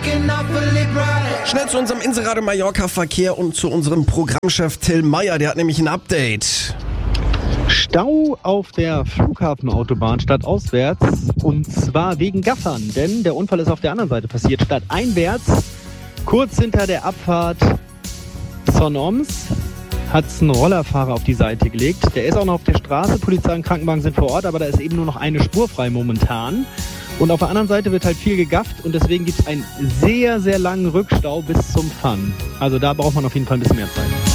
Schnell zu unserem Inseradio Mallorca-Verkehr und zu unserem Programmchef Till Meyer. Der hat nämlich ein Update. Stau auf der Flughafenautobahn stadtauswärts und zwar wegen Gaffern, denn der Unfall ist auf der anderen Seite passiert, stadteinwärts, kurz hinter der Abfahrt Son-Oms hat es einen Rollerfahrer auf die Seite gelegt. Der ist auch noch auf der Straße, Polizei und Krankenwagen sind vor Ort, aber da ist eben nur noch eine Spur frei momentan. Und auf der anderen Seite wird halt viel gegafft und deswegen gibt es einen sehr, sehr langen Rückstau bis zum Fun. Also da braucht man auf jeden Fall ein bisschen mehr Zeit.